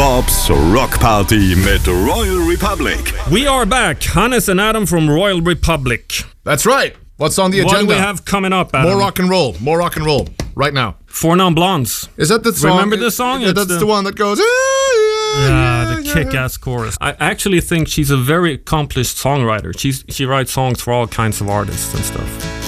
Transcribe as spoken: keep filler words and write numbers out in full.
Bobs Rock Party mit Royal Republic. We are back. Hannes and Adam from Royal Republic. That's right. What's on the agenda? What do we have coming up, Adam? More rock and roll. More rock and roll. Right now. Four Non Blondes. Is that the song? Remember the song? Yeah, that's the, the one that goes... Yeah, the kick-ass chorus. I actually think she's a very accomplished songwriter. She's She writes songs for all kinds of artists and stuff.